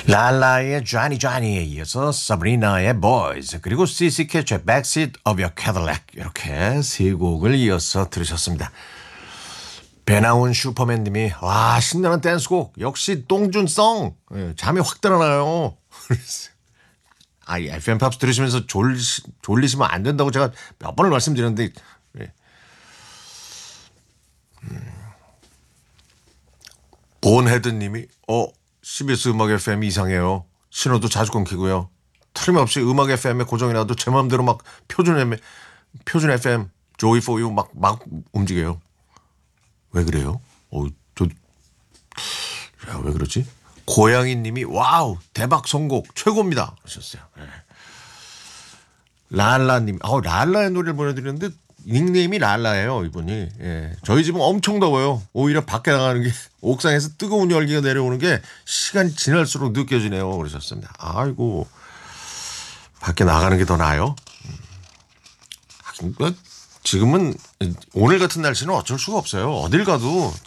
랄라의 Johnny Johnny에 이어서 사브리나의 Boys 그리고 CC캣의 Backseat of Your Cadillac 이렇게 세 곡을 이어서 들으셨습니다. 배나온 슈퍼맨님이 와 신나는 댄스곡 역시 똥준성 잠이 확 달아나요. 아, FM 팝스 들으시면서 졸리시면 안 된다고 제가 몇 번을 말씀드렸는데 본헤드님이 CBS 음악 FM 이상해요. 신호도 자주 끊기고요. 틀림없이 음악 FM에 고정이라도 제 마음대로 막 표준 FM Joy for You 막 움직여요. 왜 그래요? 왜 그러지? 고양이님이 와우 대박 선곡 최고입니다 하셨어요. 네. 랄라님, 랄라의 노래를 보내드렸는데 닉네임이 랄라예요 이분이. 예. 저희 집은 엄청 더워요. 오히려 밖에 나가는 게 옥상에서 뜨거운 열기가 내려오는 게 시간이 지날수록 느껴지네요 그러셨습니다. 아이고 밖에 나가는 게 더 나아요. 지금은 오늘 같은 날씨는 어쩔 수가 없어요. 어딜 가도